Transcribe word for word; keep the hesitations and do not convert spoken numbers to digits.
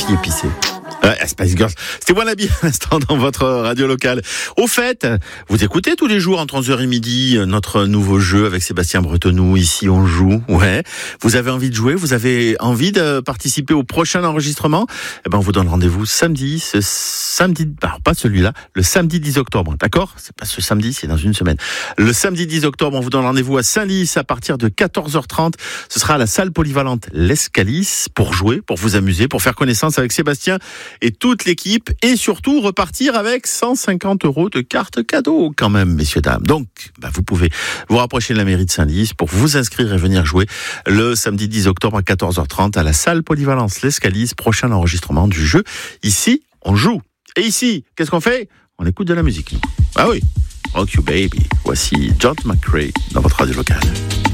filles épicées. Ouais, Spice Girls. C'était Wannabe à l'instant dans votre radio locale. Au fait, vous écoutez tous les jours entre onze heures et midi notre nouveau jeu avec Sébastien Bretonou. Ici, on joue. Ouais. Vous avez envie de jouer? Vous avez envie de participer au prochain enregistrement? Eh ben, on vous donne rendez-vous samedi. Ce samedi, alors pas celui-là, le samedi dix octobre. D'accord? C'est pas ce samedi, c'est dans une semaine. Le samedi dix octobre, on vous donne rendez-vous à Saint-Lys à partir de quatorze heures trente. Ce sera à la salle polyvalente L'Escalice pour jouer, pour vous amuser, pour faire connaissance avec Sébastien et toute l'équipe, et surtout repartir avec cent cinquante euros de carte cadeau quand même, messieurs, dames. Donc, bah, vous pouvez vous rapprocher de la mairie de Saint-Lys pour vous inscrire et venir jouer le samedi dix octobre à quatorze heures trente à la salle polyvalence L'Escalice, prochain enregistrement du jeu. Ici, on joue. Et ici, qu'est-ce qu'on fait? On écoute de la musique. Ah oui, Rock You Baby. Voici John McCrea dans votre radio locale.